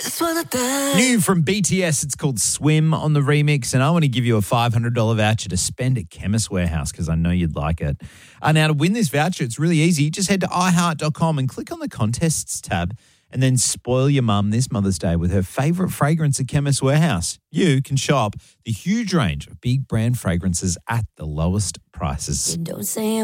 New from BTS, it's called Swim on the remix, and I want to give you a $500 voucher to spend at Chemist Warehouse because I know you'd like it. Now, to win this voucher, it's really easy. Just head to iHeart.com and click on the contests tab and then spoil your mum this Mother's Day with her favourite fragrance at Chemist Warehouse. You can shop the huge range of big brand fragrances at the lowest prices. Don't say